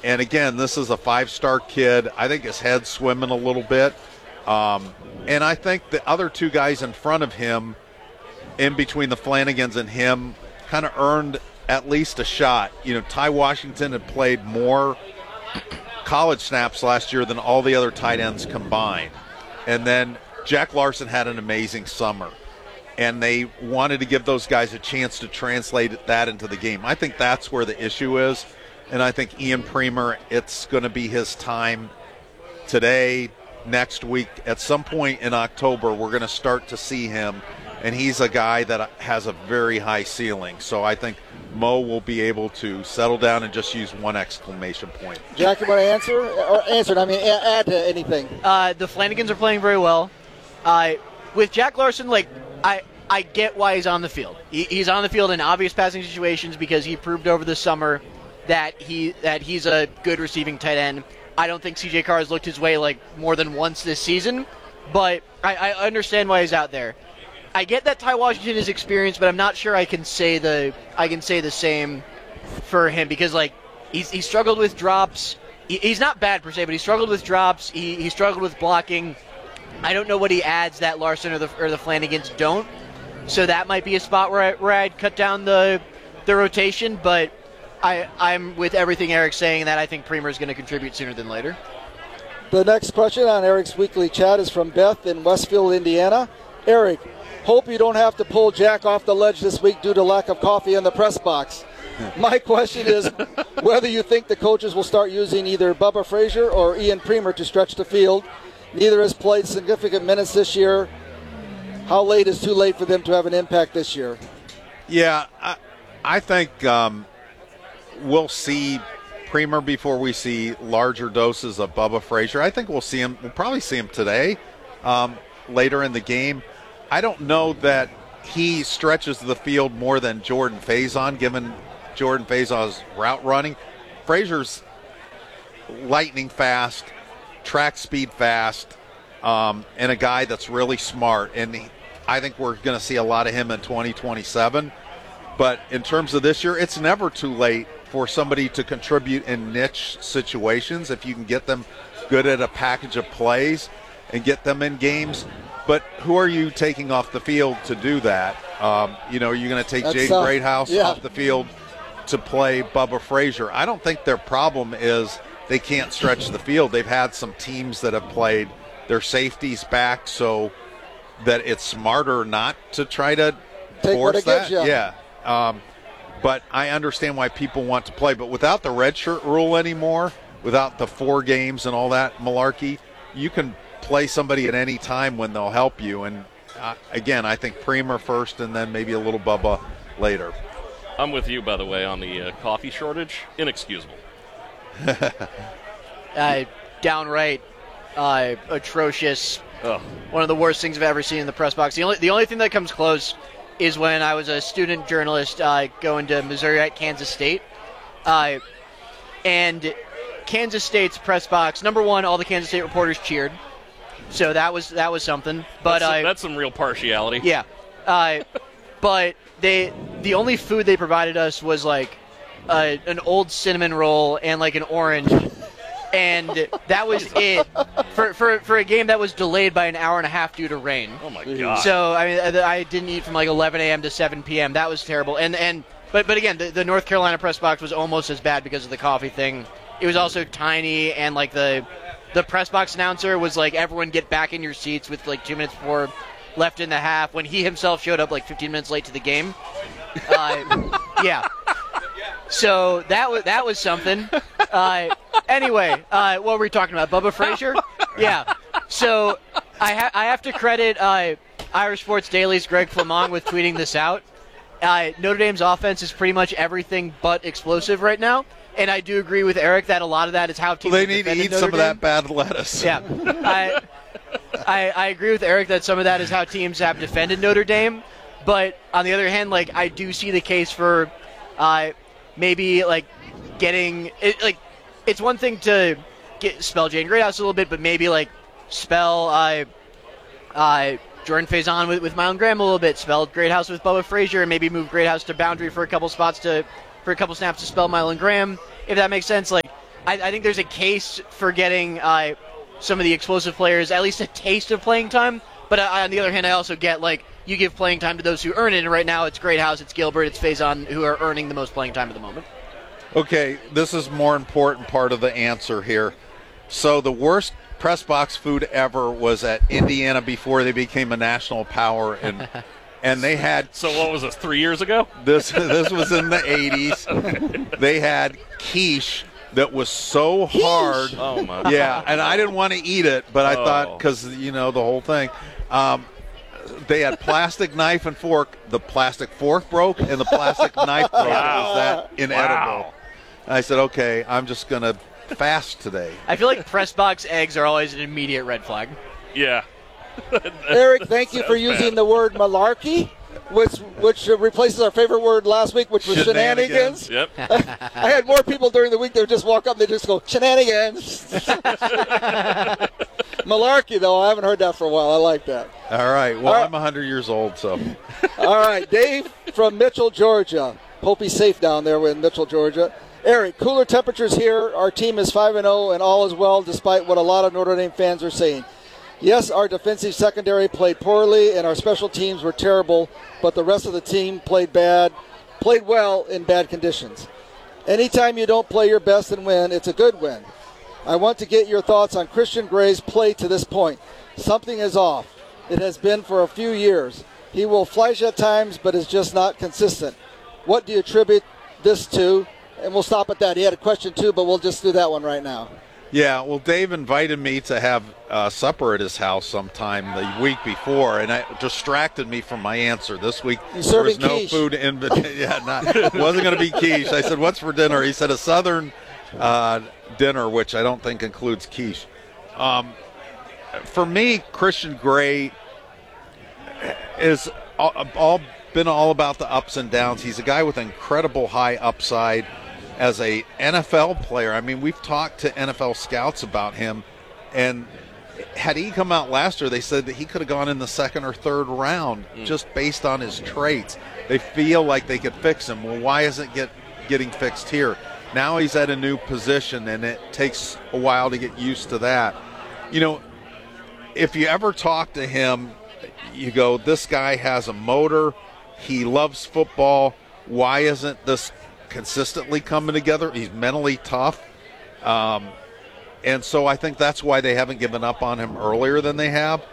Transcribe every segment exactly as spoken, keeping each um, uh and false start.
and again, this is a five-star kid. I think his head's swimming a little bit. Um, and I think the other two guys in front of him, in between the Flanagans and him, kind of earned at least a shot. You know, Ty Washington had played more college snaps last year than all the other tight ends combined. And then Jack Larson had an amazing summer. And they wanted to give those guys a chance to translate that into the game. I think that's where the issue is. And I think Ian Premer, it's going to be his time today, next week. At some point in October, we're going to start to see him. And he's a guy that has a very high ceiling. So I think Mo will be able to settle down and just use one exclamation point. Jack, you want to answer? Or answer, I mean, add to anything. Uh, the Flanagans are playing very well. Uh, with Jack Larson, like, I I get why he's on the field. He, he's on the field in obvious passing situations because he proved over the summer that he that he's a good receiving tight end. I don't think C J Carr has looked his way like more than once this season, but I, I understand why he's out there. I get that Ty Washington is experienced, but I'm not sure I can say the I can say the same for him because like he's he struggled with drops. He, he's not bad per se, but he struggled with drops. He he struggled with blocking. I don't know what he adds that Larson or the or the Flanagans don't. So that might be a spot where I, where I'd cut down the the rotation, but I I'm with everything Eric's saying that I think Premer is going to contribute sooner than later. The next question on Eric's weekly chat is from Beth in Westfield, Indiana. Eric, hope you don't have to pull Jack off the ledge this week due to lack of coffee in the press box. My question is whether you think the coaches will start using either Bubba Frazier or Ian Premer to stretch the field. Neither has played significant minutes this year. How late is too late for them to have an impact this year? Yeah, I, I think um, we'll see Premer before we see larger doses of Bubba Frazier. I think we'll see him. We'll probably see him today, um, later in the game. I don't know that he stretches the field more than Jordan Faison, given Jordan Faison's route running. Frazier's lightning fast, track speed fast, um, and a guy that's really smart. And he, I think we're going to see a lot of him in twenty twenty-seven. But in terms of this year, it's never too late for somebody to contribute in niche situations if you can get them good at a package of plays and get them in games. But who are you taking off the field to do that? Um, you know, are you going to take Jaden uh, Greathouse yeah. off the field to play Bubba Frazier? I don't think their problem is they can't stretch the field. They've had some teams that have played their safeties back so that it's smarter not to try to Take force what it that. gives you. Yeah. Um, but I understand why people want to play. But without the redshirt rule anymore, without the four games and all that malarkey, you can play somebody at any time when they'll help you. And uh, again, I think Premer first and then maybe a little Bubba later. I'm with you, by the way, on the uh, coffee shortage. Inexcusable. uh, downright uh, atrocious. Ugh. One of the worst things I've ever seen in the press box. The only the only thing that comes close is when I was a student journalist uh, going to Missouri at Kansas State. Uh, and Kansas State's press box, number one, all the Kansas State reporters cheered. So that was that was something. But that's, uh, some, that's some real partiality. Yeah. Uh, but they the only food they provided us was like uh, an old cinnamon roll and like an orange. And that was it for, for for a game that was delayed by an hour and a half due to rain. Oh my god! So I mean, I didn't eat from like eleven a.m. to seven p.m. That was terrible. And and but but again, the, the North Carolina press box was almost as bad because of the coffee thing. It was also tiny, and like the the press box announcer was like, "Everyone get back in your seats," with like two minutes before left in the half. When he himself showed up like fifteen minutes late to the game. Uh, yeah. So that was that was something. Uh, anyway, uh, what were we talking about? Bubba Frazier? Yeah. So I, ha- I have to credit uh, Irish Sports Daily's Greg Flamong with tweeting this out. Uh, Notre Dame's offense is pretty much everything but explosive right now, and I do agree with Eric that a lot of that is how teams. Well, they need to eat Notre some Dame. of that bad lettuce. Yeah. I, I I agree with Eric that some of that is how teams have defended Notre Dame, but on the other hand, like I do see the case for. Uh, Maybe like getting it, like it's one thing to get spell Jaden Greathouse a little bit, but maybe like spell uh, uh, Jordan Faison with, with Mylan Graham a little bit, spell Greathouse with Bubba Frazier, and maybe move Greathouse to boundary for a couple spots to for a couple snaps to spell Mylan Graham, if that makes sense. Like I, I think there's a case for getting uh, some of the explosive players at least a taste of playing time. But uh, on the other hand, I also get, like, you give playing time to those who earn it. And right now it's Greathouse, it's Gilbert, it's Faison who are earning the most playing time at the moment. Okay, this is more important part of the answer here. So the worst press box food ever was at Indiana before they became a national power, and and they had. So what was this? Three years ago? This this was in the eighties. They had quiche that was so hard. Oh my! Yeah, and I didn't want to eat it, but I Oh. thought because you know the whole thing. Um, they had plastic knife and fork. The plastic fork broke, and the plastic knife broke. Wow. It was that inedible. Wow. And I said, okay, I'm just gonna fast today. I feel like press box eggs are always an immediate red flag. Yeah. Eric, thank you for Sounds using bad. the word malarkey, which which replaces our favorite word last week, which was Shenanigans. shenanigans. Yep. I had more people during the week that would just walk up and they just go, shenanigans. Malarkey, though, I haven't heard that for a while. I like that. All right. Well, All right. I'm one hundred years old, so. All right, Dave from Mitchell, Georgia. Hope he's safe down there in Mitchell, Georgia. Eric, cooler temperatures here. Our team is five and oh, and all is well, despite what a lot of Notre Dame fans are saying. Yes, our defensive secondary played poorly, and our special teams were terrible, but the rest of the team played bad, played well in bad conditions. Anytime you don't play your best and win, it's a good win. I want to get your thoughts on Christian Gray's play to this point. Something is off. It has been for a few years. He will flash at times, but is just not consistent. What do you attribute this to? And we'll stop at that. He had a question too, but we'll just do that one right now. Yeah, well, Dave invited me to have uh, supper at his house sometime the week before, and it distracted me from my answer. This week You there was serving no quiche. food invitation. Yeah, not, it wasn't going to be quiche. I said, "What's for dinner?" He said, "A Southern uh, dinner," which I don't think includes quiche. Um, for me, Christian Gray is all, all been all about the ups and downs. He's a guy with incredible high upside. As a N F L player, I mean, we've talked to N F L scouts about him, and had he come out last year, they said that he could have gone in the second or third round Mm. just based on his traits. They feel like they could fix him. Well, why isn't it get, getting fixed here? Now he's at a new position, and it takes a while to get used to that. You know, if you ever talk to him, you go, this guy has a motor. He loves football. Why isn't this consistently coming together? He's mentally tough. Um, and so I think that's why they haven't given up on him earlier than they have.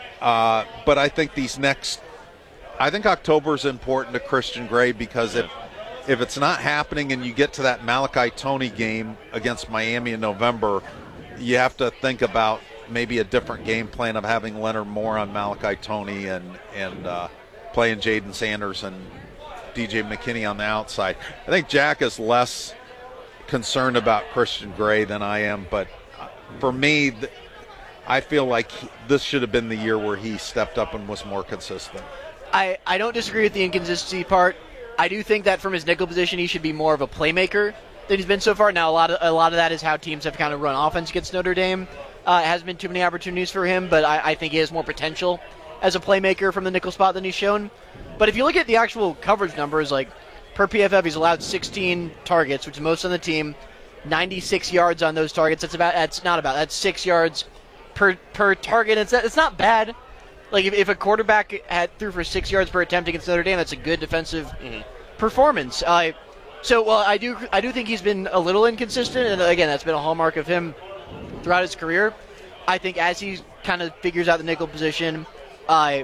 Uh, but I think these next – I think October is important to Christian Gray because if, if it's not happening and you get to that Malachi Toney game against Miami in November, you have to think about maybe a different game plan of having Leonard Moore on Malachi Toney and, and uh, playing Jaden Sanders and D J McKinney on the outside. I think Jack is less concerned about Christian Gray than I am, but for me, th- I feel like he, this should have been the year where he stepped up and was more consistent. I, I don't disagree with the inconsistency part. I do think that from his nickel position, he should be more of a playmaker than he's been so far. Now, a lot of a lot of that is how teams have kind of run offense against Notre Dame. Uh, it hasn't been too many opportunities for him, but I, I think he has more potential as a playmaker from the nickel spot than he's shown. But if you look at the actual coverage numbers, like per P F F, he's allowed sixteen targets, which is most on the team, ninety-six yards on those targets. That's about. That's not about. That's six yards per per target. It's it's not bad. Like if, if a quarterback had threw for six yards per attempt against Notre Dame, that's a good defensive mm-hmm. performance. Uh, so, well, I do I do think he's been a little inconsistent, and again, that's been a hallmark of him throughout his career. I think as he kind of figures out the nickel position, uh,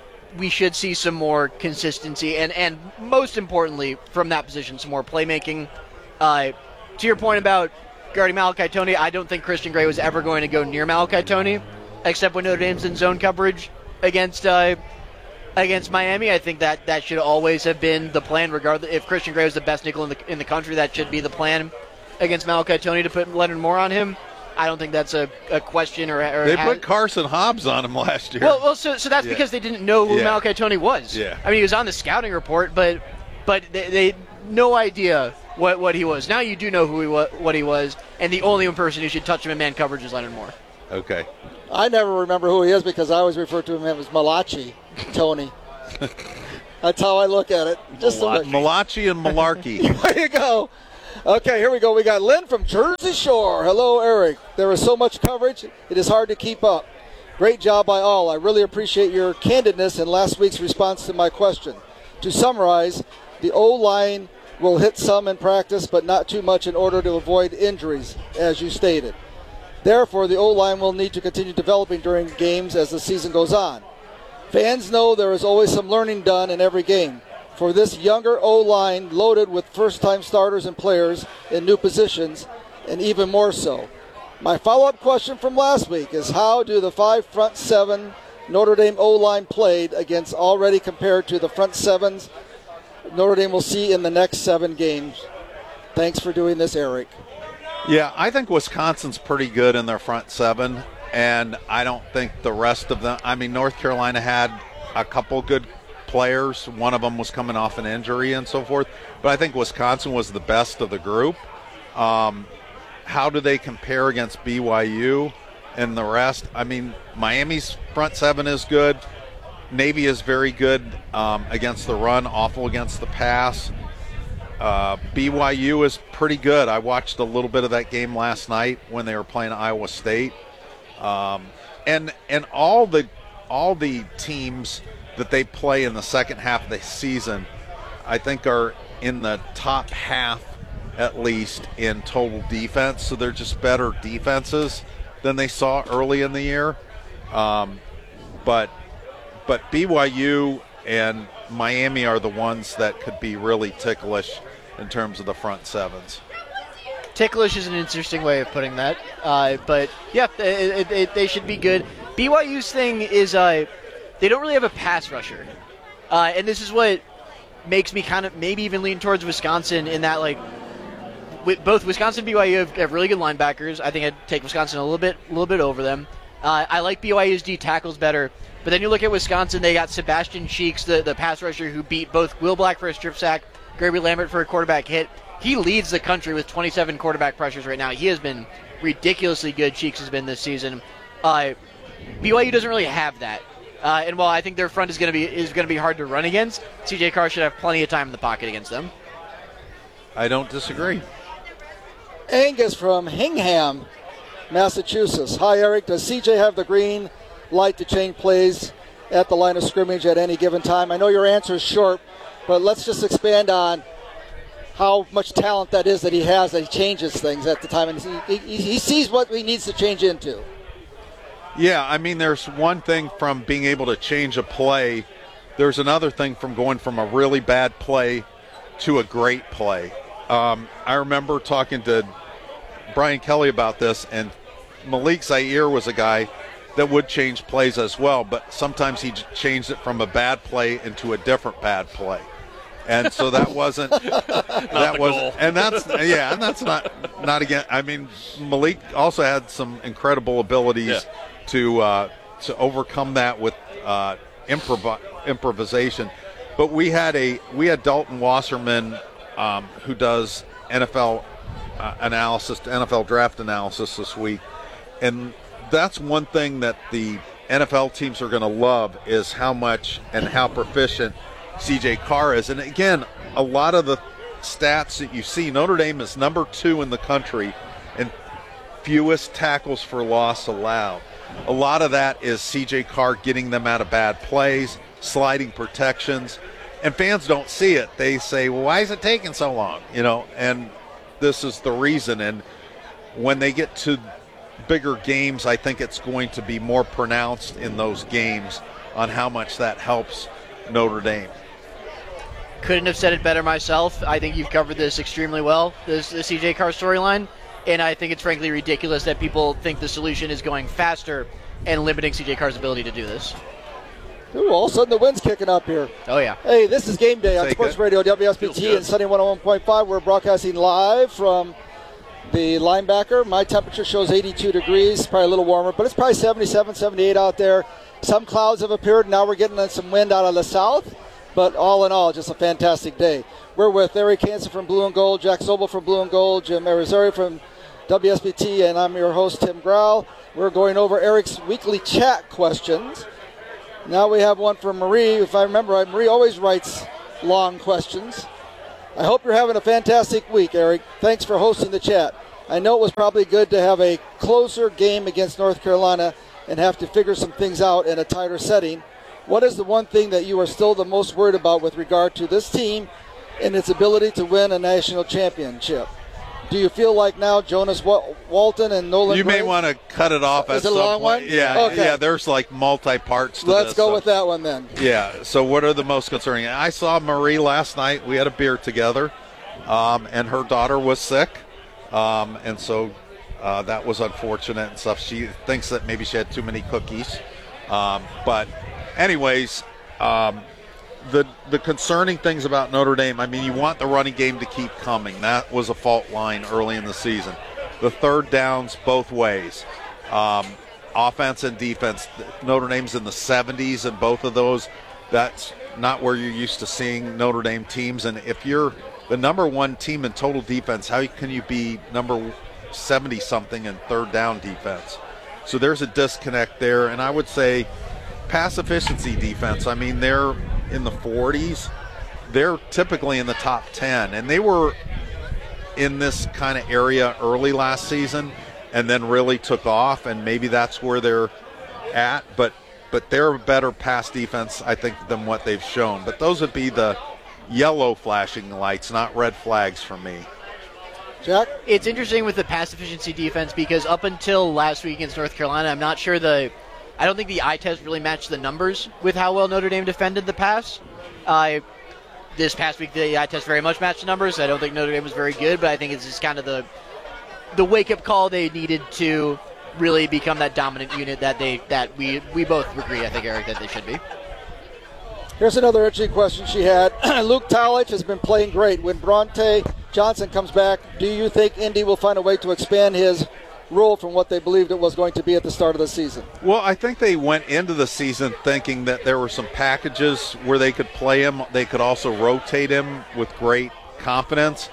we should see some more consistency, and, and most importantly, from that position, some more playmaking. Uh, to your point about guarding Malachi Toney, I don't think Christian Gray was ever going to go near Malachi Toney, except when Notre Dame's in zone coverage against uh, against Miami. I think that that should always have been the plan, regardless. If Christian Gray was the best nickel in the in the country, that should be the plan against Malachi Toney, to put Leonard Moore on him. I don't think that's a, a question or, or They has, put Carson Hobbs on him last year. Well, well, so so that's Yeah. because they didn't know who Yeah. Malachi Toney was. Yeah. I mean, he was on the scouting report, but but they, they no idea what, what he was. Now you do know who he wa- what he was, and the only person who should touch him in man coverage is Leonard Moore. Okay. I never remember who he is because I always refer to him as Malachi Toney. That's how I look at it. Just so Malachi and Malarkey. there you go. Okay, here we go. We got Lynn from Jersey Shore. Hello, Eric. There is so much coverage, it is hard to keep up. Great job by all. I really appreciate your candidness in last week's response to my question. To summarize, the O-line will hit some in practice, but not too much in order to avoid injuries, as you stated. Therefore, the O-line will need to continue developing during games as the season goes on. Fans know there is always some learning done in every game. For this younger O-line loaded with first-time starters and players in new positions, and even more so. My follow-up question from last week is how do the five front seven Notre Dame O-line played against already compared to the front sevens Notre Dame will see in the next seven games? Thanks for doing this, Eric. Yeah, I think Wisconsin's pretty good in their front seven, and I don't think the rest of them. I mean, North Carolina had a couple good players. One of them was coming off an injury and so forth, but I think Wisconsin was the best of the group. Um, how do they compare against B Y U and the rest? I mean, Miami's front seven is good. Navy is very good um, against the run, awful against the pass. Uh, B Y U is pretty good. I watched a little bit of that game last night when they were playing Iowa State, um, and and all the all the teams that they play in the second half of the season, I think, are in the top half at least in total defense. So they're just better defenses than they saw early in the year. Um, but but B Y U and Miami are the ones that could be really ticklish in terms of the front sevens. Ticklish is an interesting way of putting that. Uh, but, yeah, it, it, it, they should be good. B Y U's thing is uh, they don't really have a pass rusher. Uh, and this is what makes me kind of maybe even lean towards Wisconsin in that, like, with both Wisconsin and B Y U have, have really good linebackers. I think I'd take Wisconsin a little bit a little bit over them. Uh, I like B Y U's D tackles better. But then you look at Wisconsin, they got Sebastian Cheeks, the, the pass rusher who beat both Will Black for a strip sack, Gregory Lambert for a quarterback hit. He leads the country with twenty-seven quarterback pressures right now. He has been ridiculously good, Cheeks has been this season. Uh, B Y U doesn't really have that. Uh, and while I think their front is going to be is going to be hard to run against, C J Carr should have plenty of time in the pocket against them. I don't disagree. Angus from Hingham, Massachusetts. Hi, Eric. Does C J have the green light to change plays at the line of scrimmage at any given time? I know your answer is short, but let's just expand on how much talent that is that he has, that he changes things at the time, and he, he, he sees what he needs to change into. Yeah, I mean, there's one thing from being able to change a play. There's another thing from going from a really bad play to a great play. Um, I remember talking to Brian Kelly about this, and Malik Zaire was a guy that would change plays as well, but sometimes he changed it from a bad play into a different bad play. And so that wasn't that wasn't and that's yeah, and that's not not again I mean Malik also had some incredible abilities yeah. to uh, to overcome that with uh, improv- improvisation. But we had a we had Dalton Wasserman um, who does N F L uh, analysis, N F L draft analysis this week, and that's one thing that the N F L teams are going to love is how much and how proficient C J Carr is. And again, a lot of the stats that you see, Notre Dame is number two in the country in fewest tackles for loss allowed. A lot of that is C J Carr getting them out of bad plays, sliding protections, and fans don't see it. They say, well, why is it taking so long? You know, and this is the reason. And when they get to bigger games, I think it's going to be more pronounced in those games on how much that helps Notre Dame. Couldn't have said it better myself. I think you've covered this extremely well, this the C J Carr storyline, and I think it's frankly ridiculous that people think the solution is going faster and limiting C J Carr's ability to do this. Ooh, all of a sudden the wind's kicking up here. Oh, yeah. Hey, this is Game Day on Take Sports it. Radio W S B T and Sunny one oh one point five. We're broadcasting live from the linebacker. My temperature shows eighty-two degrees, probably a little warmer, but it's probably seventy-seven, seventy-eight out there. Some clouds have appeared. Now we're getting some wind out of the south, but all in all, just a fantastic day. We're with Eric Hansen from Blue and Gold, Jack Sobel from Blue and Gold, Jim Arizari from W S B T, and I'm your host, Tim Grau. We're going over Eric's weekly chat questions. Now we have one from Marie. If I remember right, Marie always writes long questions. I hope you're having a fantastic week, Eric. Thanks for hosting the chat. I know it was probably good to have a closer game against North Carolina and have to figure some things out in a tighter setting. What is the one thing that you are still the most worried about with regard to this team and its ability to win a national championship? Do you feel like now Jonas Walton and Nolan You may Gray- want to cut it off Is at it a some long point. one? Yeah, Okay. yeah. There's like multi-parts to Let's this. go so- with that one then. Yeah. So what are the most concerning? I saw Marie last night. We had a beer together, um, and her daughter was sick, um, and so uh, that was unfortunate and stuff. She thinks that maybe she had too many cookies, um, but anyways. Um, The the concerning things about Notre Dame, I mean, you want the running game to keep coming. That was a fault line early in the season. The third downs both ways, um, offense and defense. Notre Dame's in the seventies in both of those. That's not where you're used to seeing Notre Dame teams. And if you're the number one team in total defense, how can you be number seventy-something in third down defense? So there's a disconnect there. And I would say pass efficiency defense, I mean, they're in the forties. They're typically in the top ten, and they were in this kind of area early last season and then really took off, and maybe that's where they're at, but but they're a better pass defense, I think, than what they've shown. But those would be the yellow flashing lights, not red flags for me. Jack? It's interesting with the pass efficiency defense because up until last week against North Carolina, I'm not sure the I don't think the eye test really matched the numbers with how well Notre Dame defended the pass. Uh, this past week, the eye test very much matched the numbers. I don't think Notre Dame was very good, but I think it's just kind of the the wake-up call they needed to really become that dominant unit that they that we we both agree, I think, Eric, that they should be. Here's another interesting question she had. Luke Talich has been playing great. When Bronte Johnson comes back, do you think Indy will find a way to expand his role from what they believed it was going to be at the start of the season? Well, I think they went into the season thinking that there were some packages where they could play him. They could also rotate him with great confidence.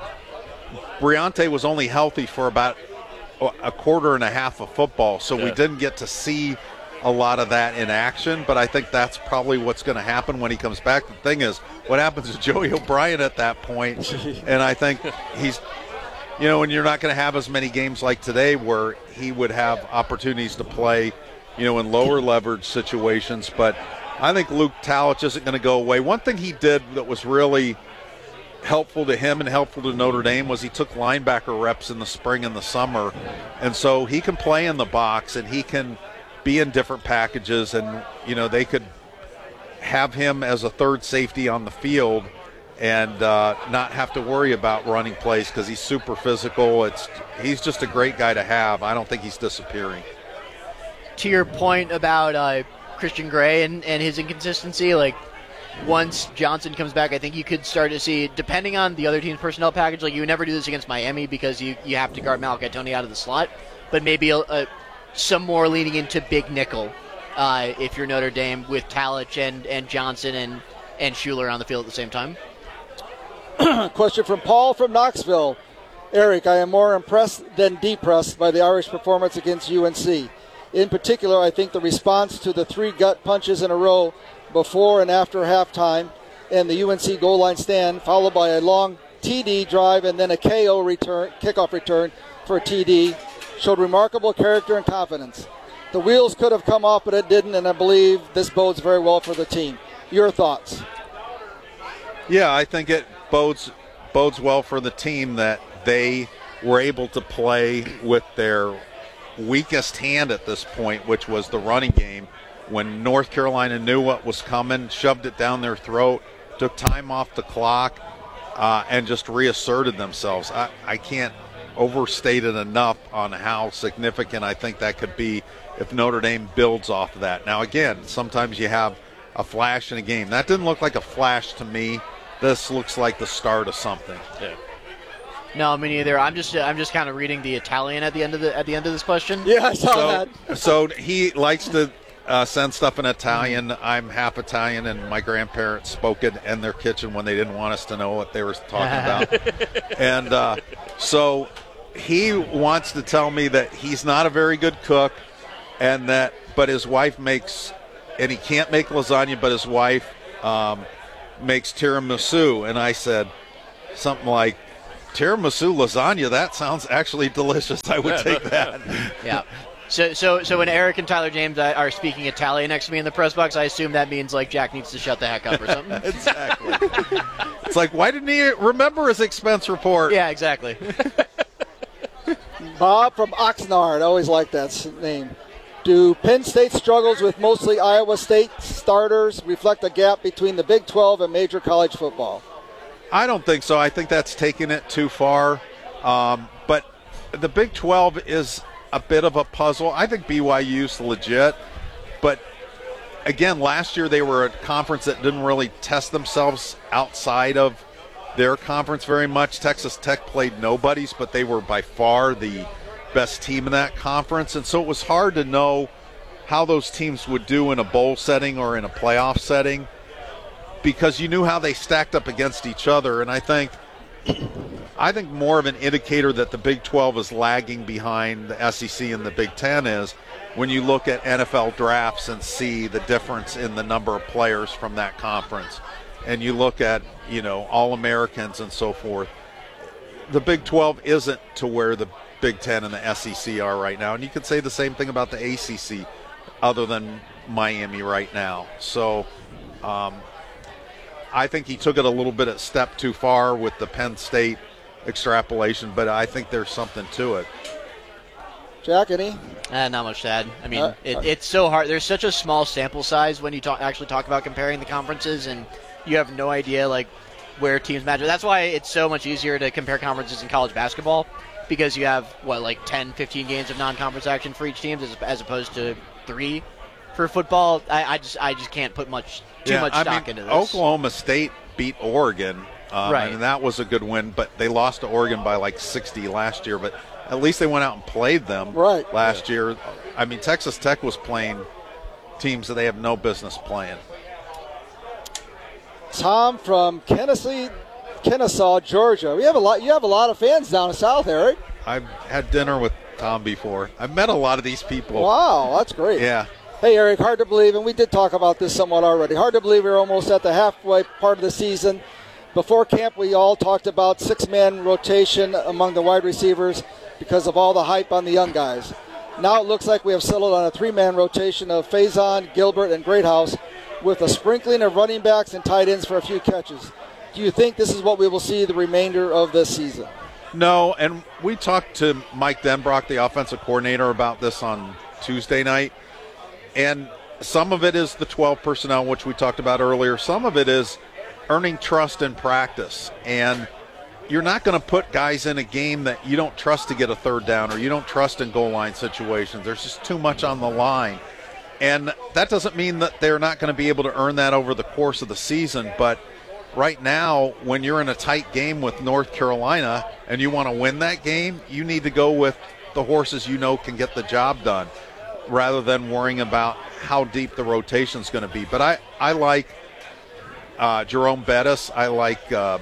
Briante was only healthy for about a quarter and a half of football, so yeah. we didn't get to see a lot of that in action, but I think that's probably what's going to happen when he comes back. The thing is, what happens to Joey O'Brien at that point? And I think he's You know, and you're not going to have as many games like today where he would have opportunities to play, you know, in lower leverage situations. But I think Luke Talich isn't going to go away. One thing he did that was really helpful to him and helpful to Notre Dame was he took linebacker reps in the spring and the summer. And so he can play in the box and he can be in different packages. And, you know, they could have him as a third safety on the field and uh, not have to worry about running plays because he's super physical. It's he's just a great guy to have. I don't think he's disappearing. To your point about uh, Christian Gray and, and his inconsistency, like once Johnson comes back, I think you could start to see, depending on the other team's personnel package, like you would never do this against Miami because you, you have to guard Malachi Tony out of the slot, but maybe a, a, some more leaning into big nickel uh, if you're Notre Dame with Talich and, and Johnson and, and Schuler on the field at the same time. Question from Paul from Knoxville. Eric, I am more impressed than depressed by the Irish performance against U N C. In particular, I think the response to the three gut punches in a row before and after halftime and the U N C goal line stand, followed by a long T D drive and then a K O return, kickoff return for a T D, showed remarkable character and confidence. The wheels could have come off, but it didn't, and I believe this bodes very well for the team. Your thoughts? Yeah, I think it bodes bodes well for the team that they were able to play with their weakest hand at this point, which was the running game. When North Carolina knew what was coming, shoved it down their throat, took time off the clock, uh, and just reasserted themselves. I, I can't overstate it enough on how significant I think that could be if Notre Dame builds off of that. Now, again, sometimes you have a flash in a game. That didn't look like a flash to me. This looks like the start of something. Yeah. No, me neither. I'm just I'm just kind of reading the Italian at the end of the at the end of this question. Yeah, I saw so, that. So he likes to uh, send stuff in Italian. I'm half Italian, and my grandparents spoke it in their kitchen when they didn't want us to know what they were talking about. And uh, so he wants to tell me that he's not a very good cook, and that but his wife makes, and he can't make lasagna, but his wife um, makes tiramisu. And I said, something like tiramisu lasagna. That sounds actually delicious. I would take that. Yeah. So, so, so when Eric and Tyler James are speaking Italian next to me in the press box, I assume that means like Jack needs to shut the heck up or something. Exactly. It's like, why didn't he remember his expense report? Yeah, exactly. Bob from Oxnard, I always like that name. Do Penn State's struggles with mostly Iowa State starters reflect a gap between the Big twelve and major college football? I don't think so. I think that's taking it too far. Um, but the Big twelve is a bit of a puzzle. I think B Y U's legit. But, again, last year they were a conference that didn't really test themselves outside of their conference very much. Texas Tech played nobodies, but they were by far the best team in that conference. And so it was hard to know how those teams would do in a bowl setting or in a playoff setting, because you knew how they stacked up against each other. And I think I think more of an indicator that the Big twelve is lagging behind the S E C and the Big Ten is when you look at N F L drafts and see the difference in the number of players from that conference. And you look at, you know, All-Americans and so forth. The Big twelve isn't to where the Big Ten and the S E C are right now. And you could say the same thing about the A C C other than Miami right now. So um, I think he took it a little bit a step too far with the Penn State extrapolation, but I think there's something to it. Jack, any? Uh, not much to add. I mean, Uh, it, it's so hard. There's such a small sample size when you talk, actually talk about comparing the conferences, and you have no idea like where teams match. That's why it's so much easier to compare conferences in college basketball, because you have, what, like ten, fifteen games of non-conference action for each team as, as opposed to three for football. I, I just I just can't put much too yeah, much I stock mean, into this. Oklahoma State beat Oregon, um, Right. and that was a good win, but they lost to Oregon by like sixty last year. But at least they went out and played them Right. last year. I mean, Texas Tech was playing teams that they have no business playing. Tom from Kennesaw, Kennesaw, Georgia. We have a lot. You have a lot of fans down south, Eric. I've had dinner with Tom before. I've met a lot of these people. Wow, that's great. Yeah. Hey, Eric, hard to believe, and we did talk about this somewhat already. Hard to believe we're almost at the halfway part of the season. Before camp, we all talked about six-man rotation among the wide receivers because of all the hype on the young guys. Now it looks like we have settled on a three-man rotation of Faison, Gilbert, and Greathouse, with a sprinkling of running backs and tight ends for a few catches. Do you think this is what we will see the remainder of this season? No, and we talked to Mike Denbrock, the offensive coordinator, about this on Tuesday night. And some of it is the twelve personnel, which we talked about earlier. Some of it is earning trust in practice. And you're not going to put guys in a game that you don't trust to get a third down or you don't trust in goal line situations. There's just too much on the line. And that doesn't mean that they're not going to be able to earn that over the course of the season. But right now, when you're in a tight game with North Carolina and you want to win that game, you need to go with the horses you know can get the job done, rather than worrying about how deep the rotation is going to be. But I, I like uh, Jerome Bettis. I like uh,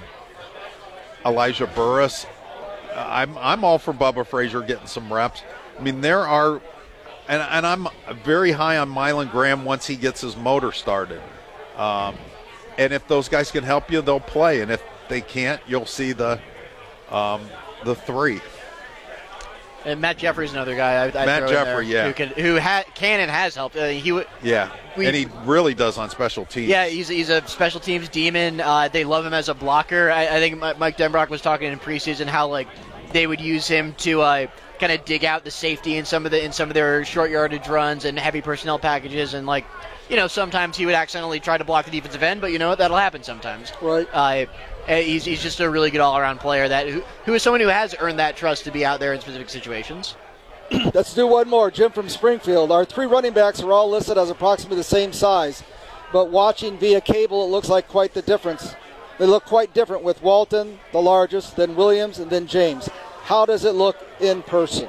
Elijah Burris. Uh, I'm I'm all for Bubba Frazier getting some reps. I mean, there are, and, and I'm very high on Mylan Graham once he gets his motor started. Um, and if those guys can help you, they'll play. And if they can't, you'll see the um, the three. And Matt Jeffrey's another guy. I, I Matt throw in Jeffrey, there, yeah. who can, who ha, can and has helped. Uh, he would. Yeah, We- and he really does on special teams. Yeah, he's he's a special teams demon. Uh, they love him as a blocker. I, I think Mi- Mike Denbrock was talking in preseason how like they would use him to uh, kind of dig out the safety in some of the in some of their short yardage runs and heavy personnel packages, and like you know sometimes he would accidentally try to block the defensive end, but you know what, that'll happen sometimes. Right. Uh, he's he's just a really good all around player that who, who is someone who has earned that trust to be out there in specific situations. Let's do one more. Jim from Springfield. Our three running backs are all listed as approximately the same size, but watching via cable, it looks like quite the difference. They look quite different, with Walton, the largest, then Williams, and then James. How does it look in person?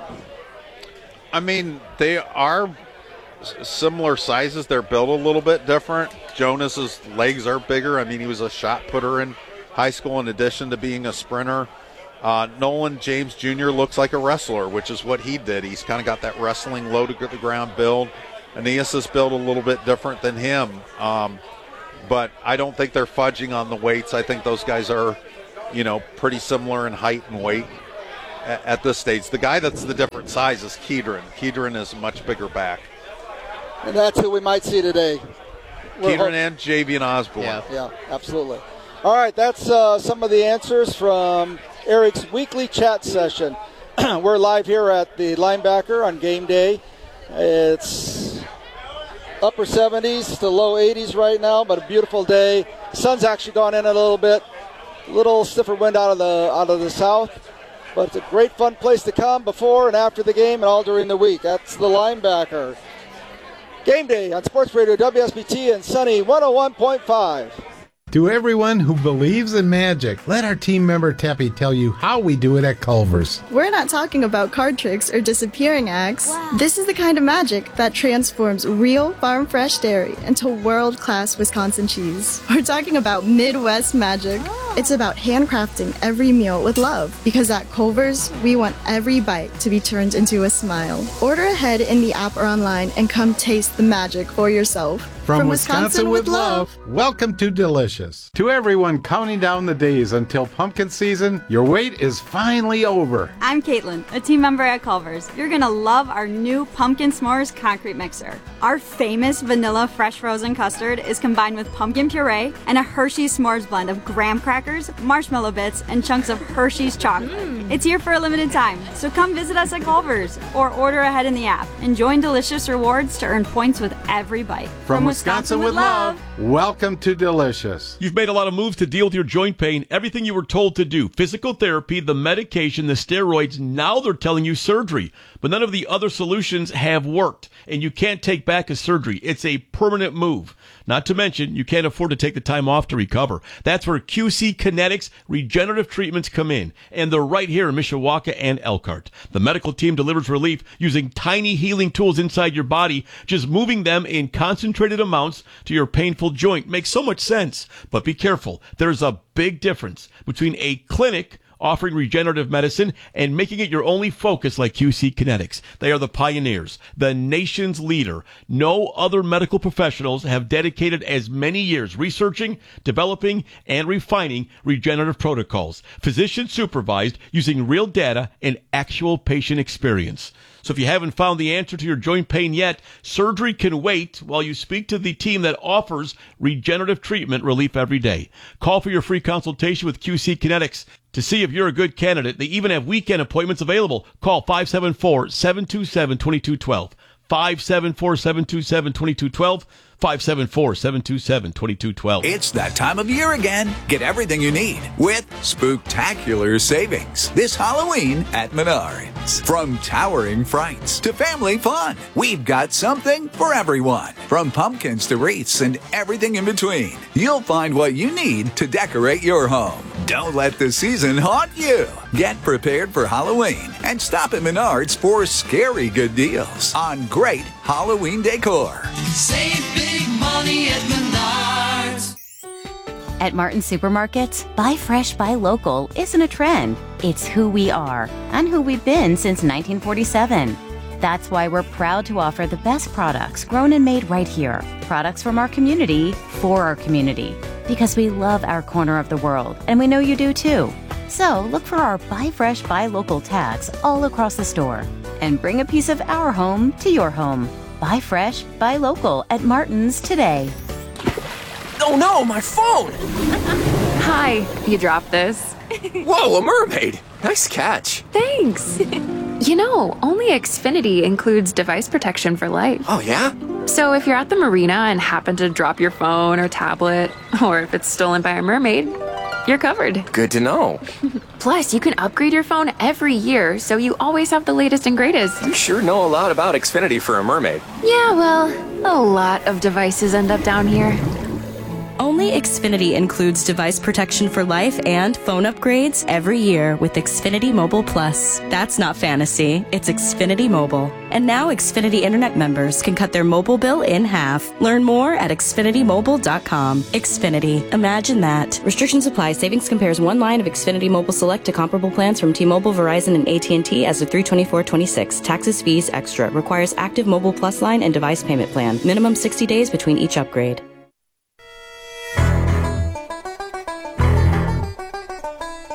I mean, they are s- similar sizes. They're built a little bit different. Jonas's legs are bigger. I mean, he was a shot putter in high school in addition to being a sprinter. Uh, Nolan James Junior looks like a wrestler, which is what he did. He's kind of got that wrestling low to the ground build. Aeneas is built a little bit different than him. Um, but I don't think they're fudging on the weights. I think those guys are you know, pretty similar in height and weight at, at this stage. The guy that's the different size is Kedron. Kedron is a much bigger back. And that's who we might see today. We're Kedron hope- and Javian Osborne. Yeah. Yeah, absolutely. All right, that's uh, some of the answers from Eric's weekly chat session. We're live here at the linebacker on game day. It's upper seventies to low eighties right now, but a beautiful day. Sun's actually gone in a little bit. A little stiffer wind out of the out of the south. But it's a great fun place to come before and after the game and all during the week. That's the linebacker. Game day on Sports Radio W S B T and Sunny one oh one point five. To everyone who believes in magic, let our team member Teppy tell you how we do it at Culver's. We're not talking about card tricks or disappearing acts. Wow. This is the kind of magic that transforms real farm-fresh dairy into world-class Wisconsin cheese. We're talking about Midwest magic. Oh. It's about handcrafting every meal with love, because at Culver's, we want every bite to be turned into a smile. Order ahead in the app or online and come taste the magic for yourself. From, From Wisconsin, Wisconsin with love, love, welcome to Delicious. To everyone counting down the days until pumpkin season, your wait is finally over. I'm Caitlin, a team member at Culver's. You're going to love our new Pumpkin S'mores concrete mixer. Our famous vanilla fresh frozen custard is combined with pumpkin puree and a Hershey's S'mores blend of graham crackers, marshmallow bits, and chunks of Hershey's chocolate. Mm. It's here for a limited time, so come visit us at Culver's or order ahead in the app and join Delicious Rewards to earn points with every bite. From, From Wisconsin, Wisconsin with love. love, welcome to Delicious. You've made a lot of moves to deal with your joint pain, everything you were told to do, physical therapy, the medication, the steroids, now they're telling you surgery. But none of the other solutions have worked, and you can't take back a surgery. It's a permanent move. Not to mention, you can't afford to take the time off to recover. That's where Q C Kinetics Regenerative Treatments come in, and they're right here in Mishawaka and Elkhart. The medical team delivers relief using tiny healing tools inside your body. Just moving them in concentrated amounts to your painful joint makes so much sense. But be careful. There's a big difference between a clinic offering regenerative medicine and making it your only focus like Q C Kinetics. They are the pioneers, the nation's leader. No other medical professionals have dedicated as many years researching, developing, and refining regenerative protocols, physician supervised using real data and actual patient experience. So if you haven't found the answer to your joint pain yet, surgery can wait while you speak to the team that offers regenerative treatment relief every day. Call for your free consultation with Q C Kinetics to see if you're a good candidate. They even have weekend appointments available. Call five seven four, seven two seven, two two one two. five seven four, seven two seven, two two one two. five seven four, seven two seven, two two one two. It's that time of year again. Get everything you need with spooktacular savings this Halloween at Menards. From towering frights to family fun, we've got something for everyone. From pumpkins to wreaths and everything in between, you'll find what you need to decorate your home. Don't let the season haunt you. Get prepared for Halloween and stop at Menards for scary good deals on great Halloween decor. Save big money at Menards. At Martin Supermarkets, buy fresh, buy local isn't a trend. It's who we are and who we've been since nineteen forty-seven. That's why we're proud to offer the best products grown and made right here. Products from our community for our community. Because we love our corner of the world, and we know you do too. So look for our Buy Fresh, Buy Local tags all across the store. And bring a piece of our home to your home. Buy fresh, buy local at Martin's today. Oh no, my phone! Hi, you dropped this. Whoa, a mermaid! Nice catch. Thanks. You know, only Xfinity includes device protection for life. Oh yeah? So if you're at the marina and happen to drop your phone or tablet, or if it's stolen by a mermaid, you're covered. Good to know. Plus, you can upgrade your phone every year, so you always have the latest and greatest. You sure know a lot about Xfinity for a mermaid. Yeah, well, a lot of devices end up down here. Only Xfinity includes device protection for life and phone upgrades every year with Xfinity Mobile Plus. That's not fantasy, it's Xfinity Mobile. And now Xfinity Internet members can cut their mobile bill in half. Learn more at Xfinity Mobile dot com. Xfinity. Imagine that. Restrictions apply. Savings compares one line of Xfinity Mobile Select to comparable plans from T-Mobile, Verizon, and A T and T as of three twenty-four twenty-six. Taxes, fees, extra. Requires active Mobile Plus line and device payment plan. Minimum sixty days between each upgrade.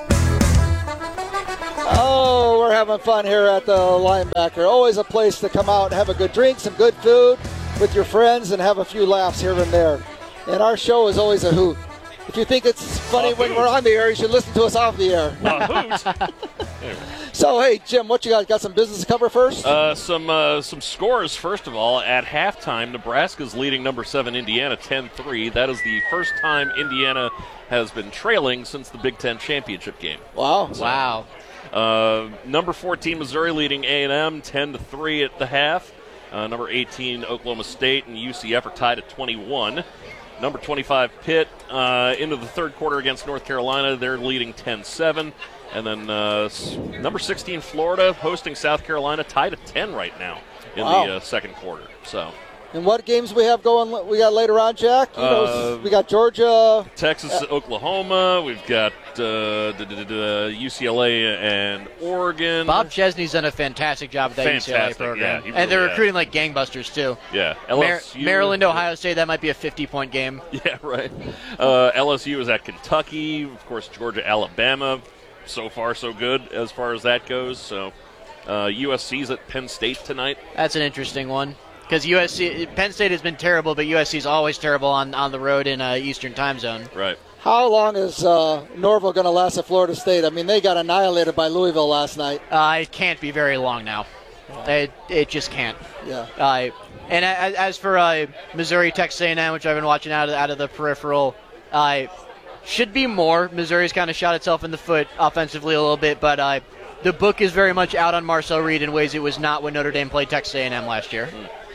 having fun here at the Linebacker. Always a place to come out and have a good drink, some good food with your friends, and have a few laughs here and there. And our show is always a hoot. If you think it's funny when we're on the air, you should listen to us off the air. A hoot. So, hey, Jim, what you got? Got some business to cover first? Uh, some uh, some scores, first of all. At halftime, Nebraska's leading number seven Indiana ten three. That is the first time Indiana has been trailing since the Big Ten championship game. Wow. So, wow. Uh, number fourteen, Missouri leading A and M ten to three at the half. Uh, number eighteen, Oklahoma State and U C F are tied at twenty-one. Number twenty-five, Pitt, uh, into the third quarter against North Carolina. They're leading ten seven. And then uh, number sixteen, Florida, hosting South Carolina, tied at ten right now in Wow. the uh, second quarter. So, And what games we have going? We got later on, Jack. You know, Uh, we got Georgia, Texas, uh, Oklahoma. We've got uh, d- d- d- uh, U C L A and Oregon. Bob Chesney's done a fantastic job with that U C L A Fantastic, program. yeah, he and they're really recruiting like gangbusters, too. Yeah, Mar- L S U. Maryland, Ohio State, that might be a fifty-point game. Yeah, right. Uh, L S U is at Kentucky. Of course, Georgia, Alabama. So far, so good as far as that goes. So, uh, U S C's at Penn State tonight. That's an interesting one. Because U S C, Penn State has been terrible, but U S C is always terrible on, on the road in uh, Eastern time zone. Right. How long is uh, Norville going to last at Florida State? I mean, they got annihilated by Louisville last night. Uh, it can't be very long now. It, it just can't. Yeah. Uh, and as, as for uh, Missouri, Texas A and M, which I've been watching out of, out of the peripheral, uh, should be more. Missouri's kind of shot itself in the foot offensively a little bit, but uh, the book is very much out on Marcel Reed in ways it was not when Notre Dame played Texas A and M last year.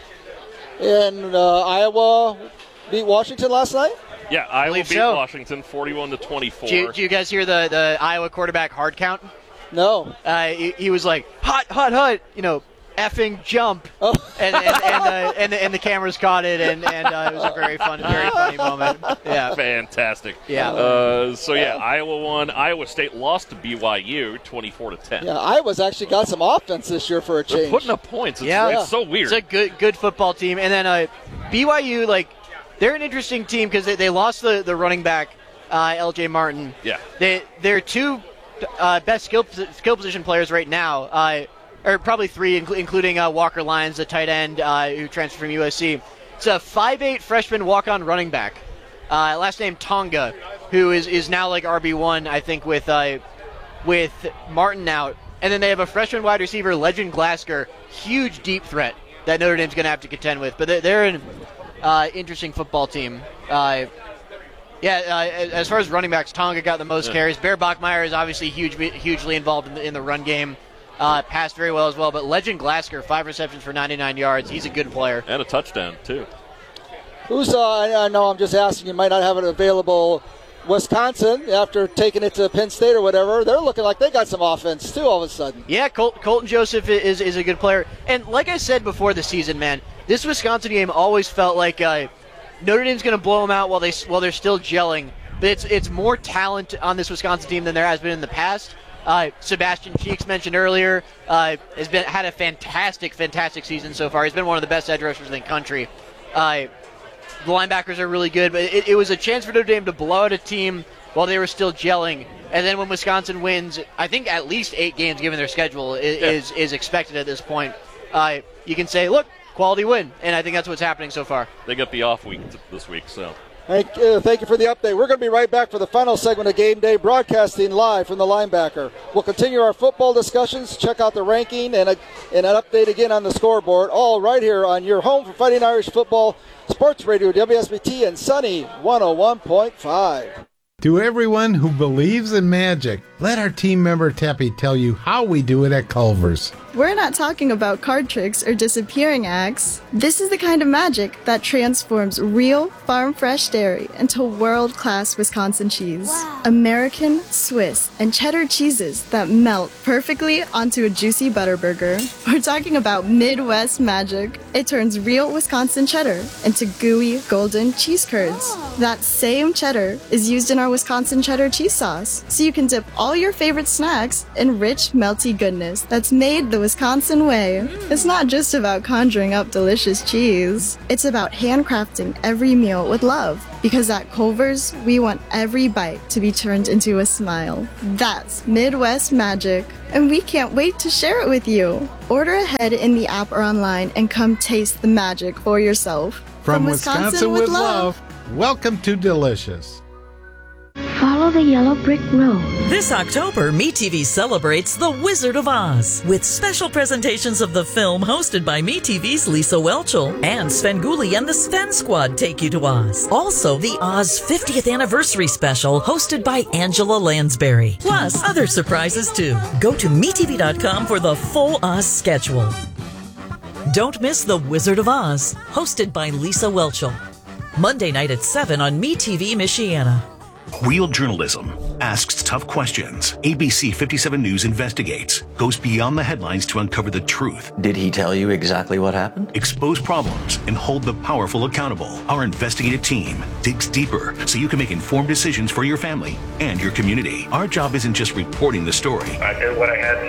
And uh, Iowa beat Washington last night? Yeah, Iowa beat so. Washington forty-one to twenty-four. Do you, do you guys hear the, the Iowa quarterback hard count? No. Uh, he, he was like, hot, hot, hot, you know, effing jump. Oh. And, and, and, uh, and, the, and the cameras caught it, and, and uh, it was a very fun, very funny moment. Yeah. Fantastic. Yeah. Uh, so, yeah, Iowa won. Iowa State lost to B Y U twenty-four to ten. Yeah, Iowa's actually got some offense this year for a They're change. putting up points. It's, Yeah. it's so weird. It's a good good football team. And then uh, B Y U, like, they're an interesting team because they, they lost the, the running back, uh, L J Martin. Yeah. They, they're two uh, best skill skill position players right now, uh, or probably three, incl- including uh, Walker Lyons, the tight end uh, who transferred from U S C. It's a five eight freshman walk-on running back, uh, last name Tonga, who is, is now like R B one, I think, with uh, with Martin out. And then they have a freshman wide receiver, Legend Glasgow, huge deep threat that Notre Dame's going to have to contend with. But they're, they're an uh, interesting football team. Uh, yeah, uh, as far as running backs, Tonga got the most Yeah. carries. Bear Bachmeyer is obviously huge, hugely involved in the, in the run game. Uh, passed very well as well. But Legend Glasgow, five receptions for ninety-nine yards. He's a good player. And a touchdown, too. Who's, uh, I, I know I'm just asking, you might not have it available. Wisconsin, after taking it to Penn State or whatever, they're looking like they got some offense, too, all of a sudden. Yeah, Col- Colton Joseph is, is a good player. And like I said before the season, man, this Wisconsin game always felt like uh, Notre Dame's going to blow them out while, they, while they're still gelling. But it's, it's more talent on this Wisconsin team than there has been in the past. Uh, Sebastian Cheeks mentioned earlier uh, has been had a fantastic, fantastic season so far. He's been one of the best edge rushers in the country. Uh, the linebackers are really good, but it, it was a chance for Notre Dame to blow out a team while they were still gelling. And then when Wisconsin wins, I think at least eight games given their schedule is, Yeah. is, is expected at this point. Uh, you can say, look, quality win. And I think that's what's happening so far. They got the off week t- this week, so. Thank, uh, thank you for the update. We're going to be right back for the final segment of Game Day, broadcasting live from the Linebacker. We'll continue our football discussions, check out the ranking, and, a, and an update again on the scoreboard, all right here on your home for Fighting Irish Football, Sports Radio, W S B T, and Sunny one oh one point five. To everyone who believes in magic, let our team member Teppy tell you how we do it at Culver's. We're not talking about card tricks or disappearing acts. This is the kind of magic that transforms real farm fresh dairy into world-class Wisconsin cheese. Wow. American, Swiss, and cheddar cheeses that melt perfectly onto a juicy butter burger. We're talking about Midwest magic. It turns real Wisconsin cheddar into gooey, golden cheese curds. Oh. That same cheddar is used in our Wisconsin cheddar cheese sauce, so you can dip all your favorite snacks in rich, melty goodness that's made the Wisconsin way. It's not just about conjuring up delicious cheese. It's about handcrafting every meal with love. Because at Culver's, we want every bite to be turned into a smile. That's Midwest magic. And we can't wait to share it with you. Order ahead in the app or online and come taste the magic for yourself. From, From Wisconsin, Wisconsin with, with love, love, welcome to Delicious. Follow the yellow brick road. This October, MeTV celebrates The Wizard of Oz with special presentations of the film hosted by MeTV's Lisa Whelchel and Svengoolie and the Sven Squad take you to Oz. Also, the Oz fiftieth Anniversary Special hosted by Angela Lansbury. Plus, other surprises too. Go to Me T V dot com for the full Oz schedule. Don't miss The Wizard of Oz, hosted by Lisa Whelchel. Monday night at seven on MeTV Michiana. Real journalism asks tough questions. A B C fifty-seven News investigates, goes beyond the headlines to uncover the truth. Did he tell you exactly what happened? Expose problems and hold the powerful accountable. Our investigative team digs deeper so you can make informed decisions for your family and your community. Our job isn't just reporting the story. I did what I had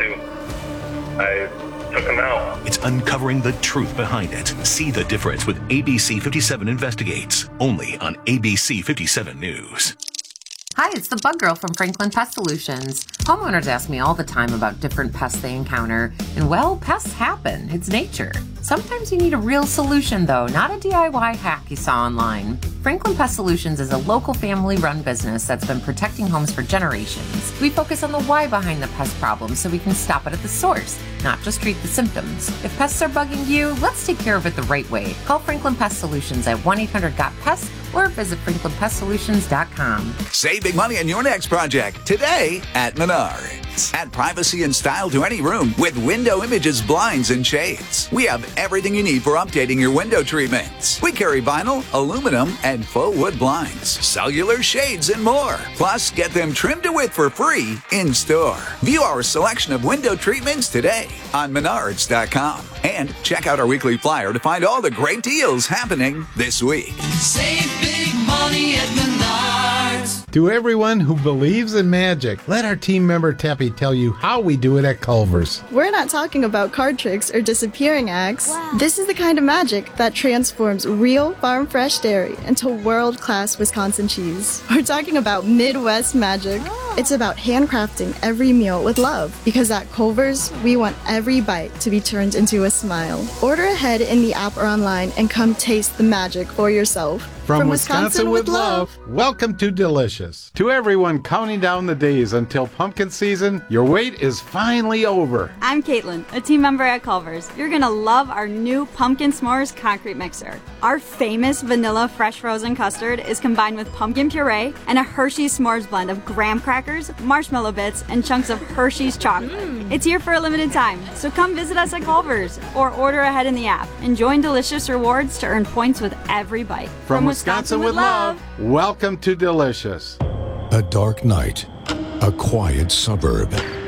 to. I took him out. It's uncovering the truth behind it. See the difference with A B C fifty-seven Investigates, only on A B C fifty-seven News. Hi, it's the Bug Girl from Franklin Pest Solutions. Homeowners ask me all the time about different pests they encounter, and well, pests happen. It's nature. Sometimes you need a real solution, though, not a D I Y hack you saw online. Franklin Pest Solutions is a local family-run business that's been protecting homes for generations. We focus on the why behind the pest problem so we can stop it at the source, not just treat the symptoms. If pests are bugging you, let's take care of it the right way. Call Franklin Pest Solutions at one eight hundred got pest or visit franklin pest solutions dot com. Save big money on your next project today at Menards. Add privacy and style to any room with Window Images blinds and shades. We have everything you need for updating your window treatments. We carry vinyl, aluminum, and faux wood blinds, cellular shades, and more. Plus, get them trimmed to width for free in store. View our selection of window treatments today on menards dot com. And check out our weekly flyer to find all the great deals happening this week. Save big money at Menards. To everyone who believes in magic, let our team member Teppy tell you how we do it at Culver's. We're not talking about card tricks or disappearing acts. Wow. This is the kind of magic that transforms real farm-fresh dairy into world-class Wisconsin cheese. We're talking about Midwest magic. Oh. It's about handcrafting every meal with love. Because at Culver's, we want every bite to be turned into a smile. Order ahead in the app or online and come taste the magic for yourself. From, From Wisconsin, Wisconsin with love, love, welcome to Delicious. To everyone counting down the days until pumpkin season, your wait is finally over. I'm Caitlin, a team member at Culver's. You're going to love our new Pumpkin S'mores concrete mixer. Our famous vanilla fresh frozen custard is combined with pumpkin puree and a Hershey's S'mores blend of graham crackers, marshmallow bits, and chunks of Hershey's chocolate. Mm. It's here for a limited time, so come visit us at Culver's or order ahead in the app and join Delicious Rewards to earn points with every bite. From, From Wisconsin, Wisconsin with love. love, welcome to Delicious. A dark night, a quiet suburb.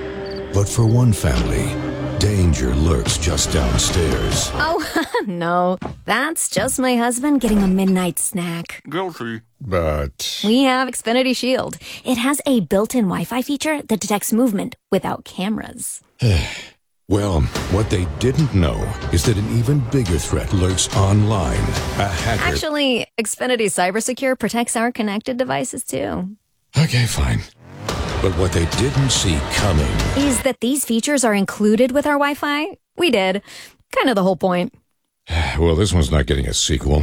But for one family, danger lurks just downstairs. Oh, no. That's just my husband getting a midnight snack. Guilty. But we have Xfinity Shield. It has a built-in Wi-Fi feature that detects movement without cameras. Well, what they didn't know is that an even bigger threat lurks online. A hacker. Actually, Xfinity CyberSecure protects our connected devices, too. Okay, fine. But what they didn't see coming is that these features are included with our Wi-Fi. We did. Kind of the whole point. Well, this one's not getting a sequel.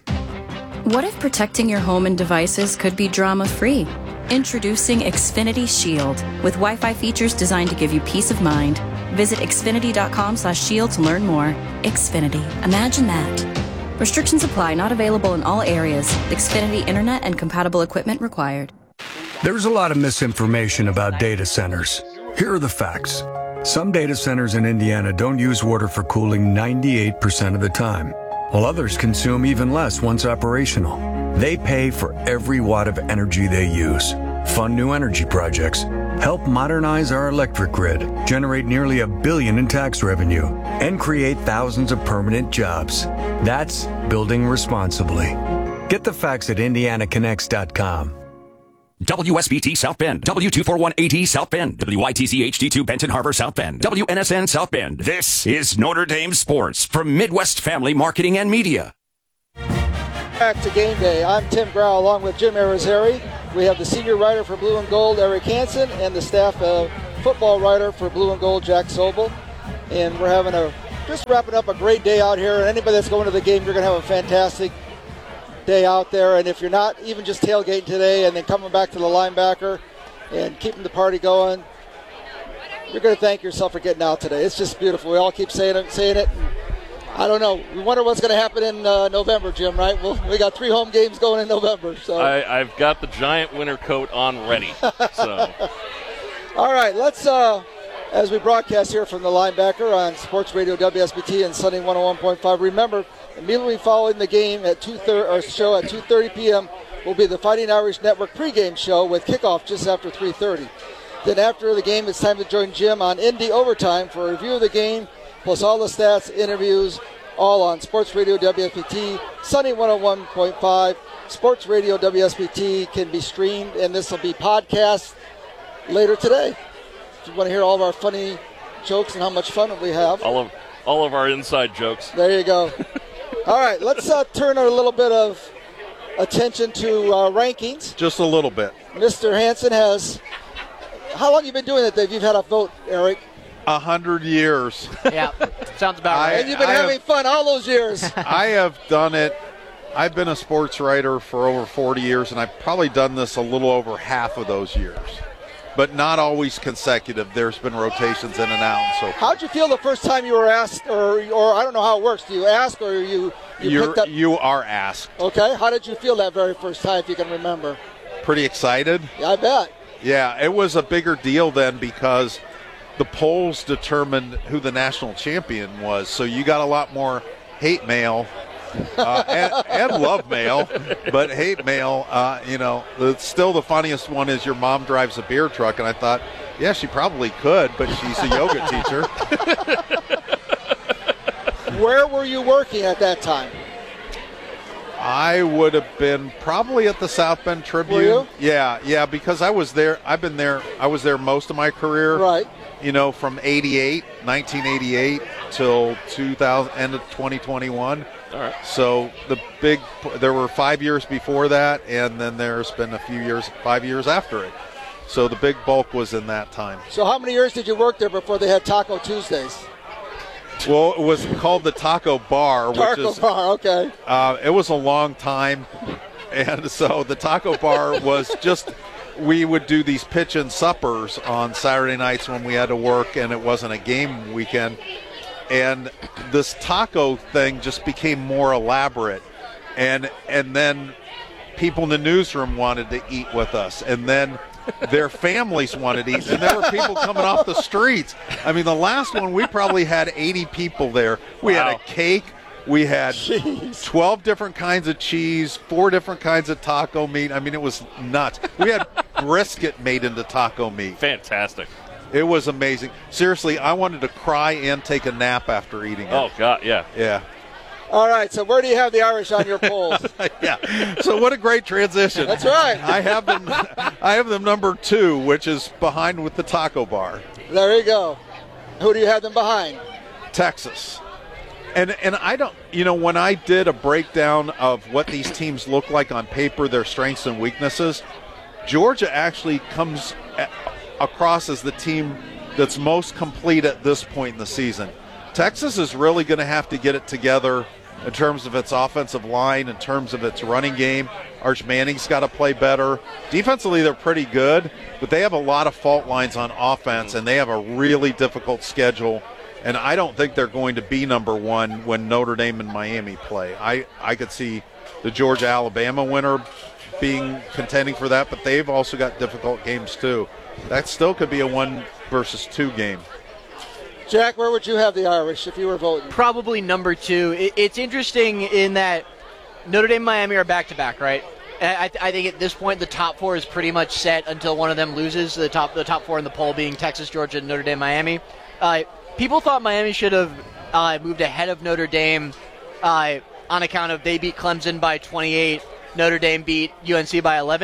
What if protecting your home and devices could be drama-free? Introducing Xfinity Shield, with Wi-Fi features designed to give you peace of mind. Visit xfinity dot com slash shield to learn more. Xfinity. Imagine that. Restrictions apply. Not available in all areas. Xfinity Internet and compatible equipment required. There's a lot of misinformation about data centers. Here are the facts. Some data centers in Indiana don't use water for cooling ninety-eight percent of the time, while others consume even less once operational. They pay for every watt of energy they use. Fund new energy projects. Help modernize our electric grid. Generate nearly a billion in tax revenue. And create thousands of permanent jobs. That's building responsibly. Get the facts at indiana connects dot com. W S B T South Bend, W two forty-one A T South Bend, W I T C H D two Benton Harbor South Bend, W N S N South Bend. This is Notre Dame Sports from Midwest Family Marketing and Media. Back to game day. I'm Tim Grau along with Jim Arizari. We have the senior writer for Blue and Gold, Eric Hansen, and the staff uh, football writer for Blue and Gold, Jack Sobel. And we're having a, just wrapping up a great day out here. And anybody that's going to the game, you're going to have a fantastic day out there. And if you're not, even just tailgating today and then coming back to the linebacker and keeping the party going, you're going to thank yourself for getting out today. It's just beautiful. We all keep saying it, saying it. I don't know. We wonder what's going to happen in uh, November, Jim, right? Well, we got three home games going in November. So I, I've got the giant winter coat on ready. So, all right, let's, uh, as we broadcast here from the linebacker on Sports Radio W S B T and Sunny one oh one point five, remember, immediately following the game at two thirty, or show at two thirty p.m. will be the Fighting Irish Network pregame show with kickoff just after three thirty. Then after the game, it's time to join Jim on Indy Overtime for a review of the game, plus all the stats, interviews, all on Sports Radio W S B T, Sunny one oh one point five. Sports Radio W S B T can be streamed, and this will be podcast later today. If you want to hear all of our funny jokes and how much fun we have. All of all of our inside jokes. There you go. All right, let's uh, turn a little bit of attention to uh, rankings. Just a little bit. Mister Hansen has, how long have you been doing it, Dave? You've had a vote, Eric. A hundred years. Yeah, sounds about right. And you've been I having have, fun all those years. I have done it. I've been a sports writer for over forty years, and I've probably done this a little over half of those years. But not always consecutive. There's been rotations in and out and so forth. How'd you feel the first time you were asked, or or I don't know how it works. Do you ask or you, you You're, picked up? You are asked. Okay. How did you feel that very first time, if you can remember? Pretty excited. Yeah, I bet. Yeah, it was a bigger deal then because the polls determined who the national champion was. So you got a lot more hate mail uh, and, and love mail, but hate mail, uh, you know, the, still the funniest one is your mom drives a beer truck. And I thought, yeah, she probably could, but she's a yoga teacher. Where were you working at that time? I would have been probably at the South Bend Tribune. Were you? Yeah, yeah, because I was there. I've been there. I was there most of my career. Right. You know, from eighty-eight, nineteen eighty-eight till two thousand, end of twenty twenty-one. All right. So the big, there were five years before that, and then there's been a few years, five years after it. So the big bulk was in that time. So how many years did you work there before they had Taco Tuesdays? Well, it was called the Taco Bar, which Taco is Bar, okay. Uh, it was a long time, and so the Taco Bar was just, we would do these pitch-in suppers on Saturday nights when we had to work and it wasn't a game weekend, and this taco thing just became more elaborate, and and then people in the newsroom wanted to eat with us, and then their families wanted to eat, and there were people coming off the streets. I mean, the last one, we probably had eighty people there. We Wow. had a cake. We had Jeez. twelve different kinds of cheese, four different kinds of taco meat. I mean, it was nuts. We had brisket made into taco meat. Fantastic. It was amazing. Seriously, I wanted to cry and take a nap after eating it. Oh, God, yeah. Yeah. All right, so where do you have the Irish on your polls? Yeah. So what a great transition. That's right. I have them I have them number two, which is behind with the Taco Bar. There you go. Who do you have them behind? Texas. And and I don't, you know, when I did a breakdown of what these teams look like on paper, their strengths and weaknesses, Georgia actually comes a- across as the team that's most complete at this point in the season. Texas is really going to have to get it together in terms of its offensive line, in terms of its running game. Arch Manning's got to play better. Defensively, they're pretty good, but they have a lot of fault lines on offense, and they have a really difficult schedule. And I don't think they're going to be number one when Notre Dame and Miami play. I, I could see the Georgia-Alabama winner being contending for that, but they've also got difficult games too. That still could be a one versus two game. Jack, where would you have the Irish if you were voting? Probably number two. It, it's interesting in that Notre Dame and Miami are back-to-back, right? I, I think at this point the top four is pretty much set until one of them loses. The top the top four in the poll being Texas, Georgia, and Notre Dame, Miami. Uh, people thought Miami should have uh, moved ahead of Notre Dame uh, on account of they beat Clemson by twenty-eight. Notre Dame beat U N C by eleven.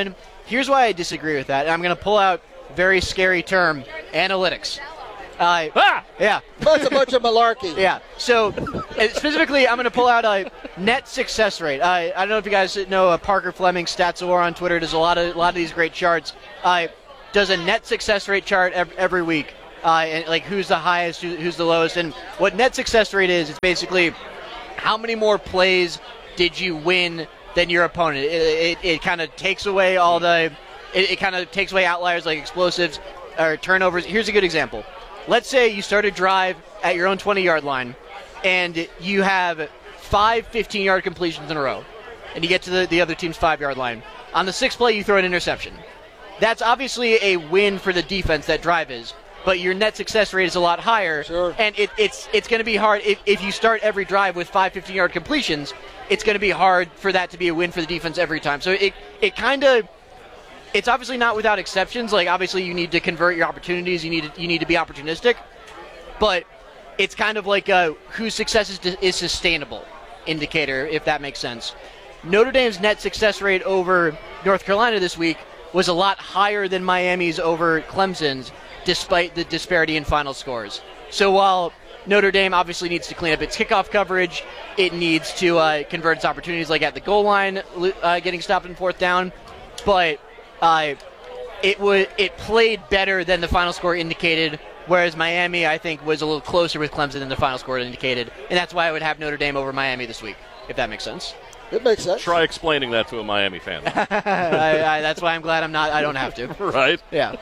here's why I disagree with that. And I'm going to pull out very scary term, analytics. Uh, ah! Yeah. That's a bunch of malarkey. Yeah. So uh, specifically, I'm going to pull out a net success rate. Uh, I don't know if you guys know uh, Parker Fleming, Statsawar on Twitter, does a lot of a lot of these great charts. Uh, does a net success rate chart every, every week. Uh, and like who's the highest, who, who's the lowest, and what net success rate is, it's basically how many more plays did you win than your opponent. It, it, it kind of takes away all the, it, it kind of takes away outliers like explosives or turnovers. Here's a good example. Let's say you start a drive at your own twenty-yard line, and you have five fifteen-yard completions in a row, and you get to the, the other team's five-yard line. On the sixth play, you throw an interception. That's obviously a win for the defense, that drive is, but your net success rate is a lot higher, sure. and it, it's it's going to be hard. If, if you start every drive with five fifteen-yard completions, it's going to be hard for that to be a win for the defense every time. So it, it kind of... It's obviously not without exceptions. Like, obviously, you need to convert your opportunities. You need to, you need to be opportunistic. But it's kind of like a whose success is, is sustainable indicator, if that makes sense. Notre Dame's net success rate over North Carolina this week was a lot higher than Miami's over Clemson's, despite the disparity in final scores. So while Notre Dame obviously needs to clean up its kickoff coverage, it needs to uh, convert its opportunities, like at the goal line, uh, getting stopped in fourth down. But Uh, it would it played better than the final score indicated, whereas Miami, I think, was a little closer with Clemson than the final score indicated, and that's why I would have Notre Dame over Miami this week, if that makes sense. It makes sense. Try explaining that to a Miami fan. I, I, that's why I'm glad I'm not. I don't have to. Right? Yeah.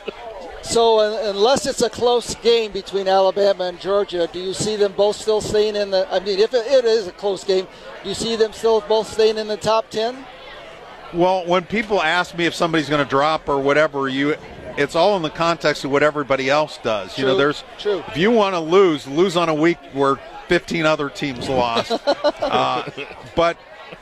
So uh, unless it's a close game between Alabama and Georgia, do you see them both still staying in the? I mean, if it, it is a close game, do you see them still both staying in the top ten? Well, when people ask me if somebody's going to drop or whatever, you, it's all in the context of what everybody else does. True, you know, there's true. If you want to lose, lose on a week where fifteen other teams lost. uh, but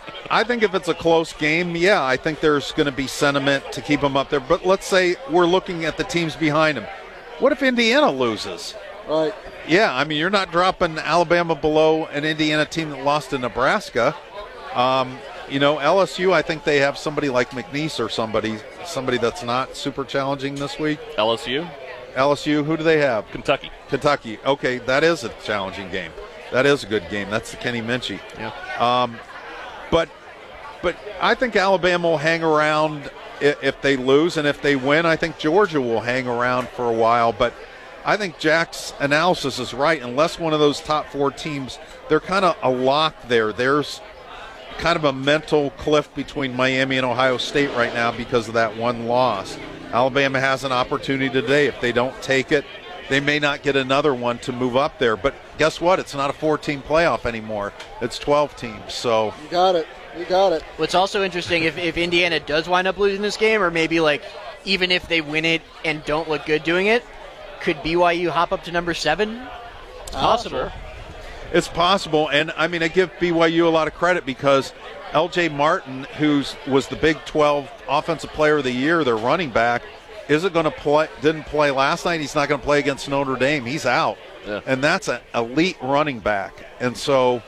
I think if it's a close game, yeah, I think there's going to be sentiment to keep them up there. But let's say we're looking at the teams behind them. What if Indiana loses? Right. Yeah, I mean, you're not dropping Alabama below an Indiana team that lost to Nebraska. Um, You know, L S U, I think they have somebody like McNeese or somebody somebody that's not super challenging this week. L S U? L S U, who do they have? Kentucky. Kentucky. Okay, that is a challenging game. That is a good game. That's the Kenny Minchie. Yeah. Um, but, but I think Alabama will hang around if, if they lose, and if they win, I think Georgia will hang around for a while. But I think Jack's analysis is right. Unless one of those top four teams, they're kind of a lock there. There's kind of a mental cliff between Miami and Ohio State right now because of that one loss. Alabama has an opportunity today. If they don't take it, they may not get another one to move up there. But guess what? It's not a four-team playoff anymore. It's twelve teams. So you got it. You got it. What's also interesting, if, if Indiana does wind up losing this game, or maybe like even if they win it and don't look good doing it, could B Y U hop up to number seven? It's possible. Oh, sure. It's possible, and I mean, I give B Y U a lot of credit because L J Martin, who was the Big twelve Offensive Player of the Year, their running back, isn't going to play. Didn't play last night. He's not going to play against Notre Dame. He's out, yeah. And that's an elite running back. And so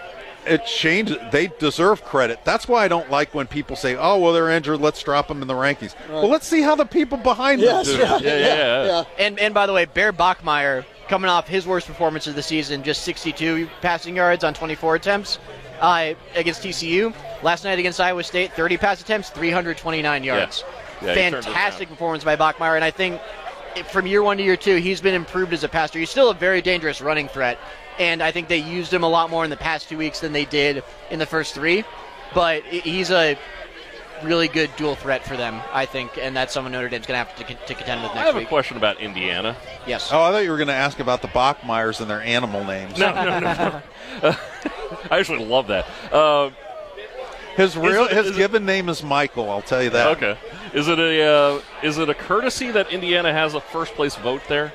it changed. They deserve credit. That's why I don't like when people say, "Oh, well, they're injured. Let's drop them in the rankings." Right. Well, let's see how the people behind yes, them do. Right. Yeah, yeah, yeah, yeah. And and by the way, Bear Bachmeier, coming off his worst performance of the season, just sixty-two passing yards on twenty-four attempts uh, against T C U. Last night against Iowa State, thirty pass attempts, three hundred twenty-nine yards. Yeah. Yeah, Fantastic performance by Bachmeier, and I think from year one to year two, he's been improved as a passer. He's still a very dangerous running threat, and I think they used him a lot more in the past two weeks than they did in the first three. But he's a really good dual threat for them, I think, and that's someone Notre Dame's going to have to, to contend with next week. I have week. a question about Indiana. Yes. Oh, I thought you were going to ask about the Bachmeiers and their animal names. No, no, no. no. uh, I actually love that. Uh, his real, it, his given it, name is Michael. I'll tell you that. Okay. Is it a uh, is it a courtesy that Indiana has a first place vote there?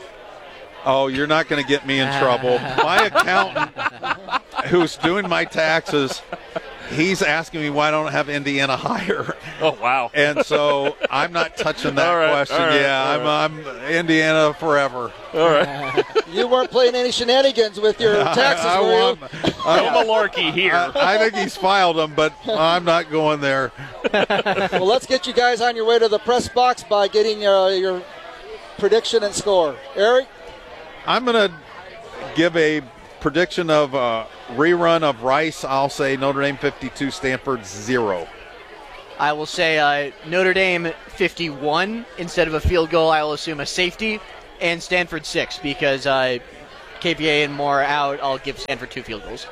Oh, you're not going to get me in trouble. My accountant, who's doing my taxes, he's asking me why I don't have Indiana higher. Oh, wow. And so I'm not touching that all right, question. all right, yeah, all I'm, right. I'm Indiana forever. All right. You weren't playing any shenanigans with your taxes, I, I were you? want, No malarkey here. I, I think he's filed them, but I'm not going there. Well, let's get you guys on your way to the press box by getting uh, your prediction and score. Eric? I'm going to give a prediction of a rerun of Rice. I'll say Notre Dame fifty-two, Stanford zero. I will say uh, Notre Dame fifty-one instead of a field goal. I will assume a safety, and Stanford six because uh, K P A and Moore out. I'll give Stanford two field goals.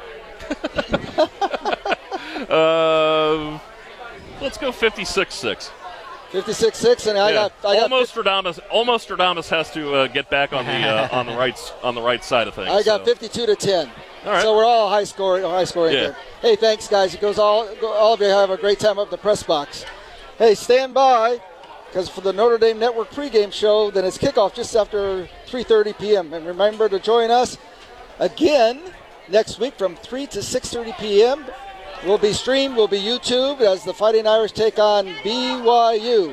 uh, let's go fifty-six six. fifty-six six, and I yeah. got I got almost Stradamus. Almost Stradamus has to uh, get back on the uh, on the right on the right side of things. I got so. fifty-two to ten. All right. So we're all high scoring, high scoring. Yeah. Here. Hey, thanks guys. It goes all all of you have a great time up at the press box. Hey, stand by because for the Notre Dame Network pregame show, then it's kickoff just after three thirty p.m. And remember to join us again next week from three to six thirty p.m. We'll be streamed. We'll be YouTube as the Fighting Irish take on B Y U.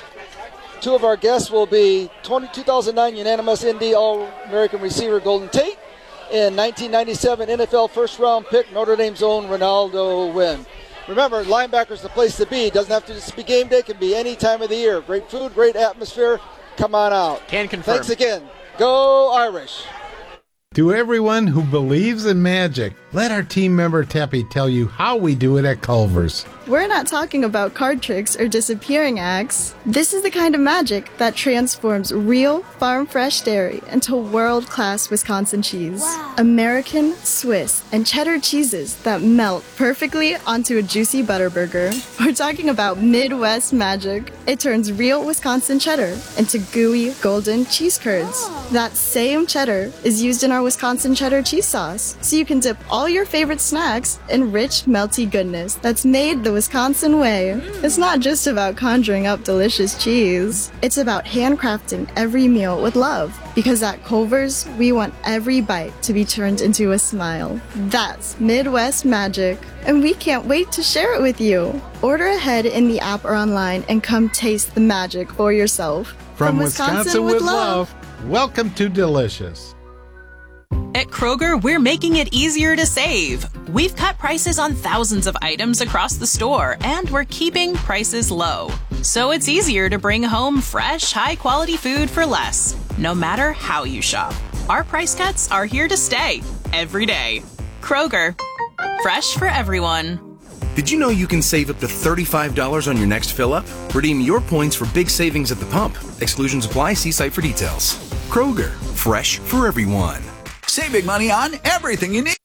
Two of our guests will be two thousand nine unanimous Indy All-American receiver Golden Tate and nineteen ninety-seven N F L first-round pick Notre Dame's own Ronaldo Wynn. Remember, linebacker's the place to be. Doesn't have to just be game day. It can be any time of the year. Great food, great atmosphere. Come on out. Can confirm. Thanks again. Go Irish. To everyone who believes in magic, let our team member Teppy tell you how we do it at Culver's. We're not talking about card tricks or disappearing acts. This is the kind of magic that transforms real farm fresh dairy into world-class Wisconsin cheese. Wow. American, Swiss, and cheddar cheeses that melt perfectly onto a juicy butter burger. We're talking about Midwest magic. It turns real Wisconsin cheddar into gooey, golden cheese curds. Oh. That same cheddar is used in our Wisconsin cheddar cheese sauce, so you can dip all your favorite snacks in rich, melty goodness that's made the Wisconsin way. It's not just about conjuring up delicious cheese. It's about handcrafting every meal with love. Because at Culver's, we want every bite to be turned into a smile. That's Midwest magic. And we can't wait to share it with you. Order ahead in the app or online and come taste the magic for yourself. From, From Wisconsin, Wisconsin with, with love, love, welcome to Delicious. At Kroger, we're making it easier to save. We've cut prices on thousands of items across the store, and we're keeping prices low. So it's easier to bring home fresh, high-quality food for less, no matter how you shop. Our price cuts are here to stay, every day. Kroger, fresh for everyone. Did you know you can save up to thirty-five dollars on your next fill-up? Redeem your points for big savings at the pump. Exclusions apply. See site for details. Kroger, fresh for everyone. Save big money on everything you need.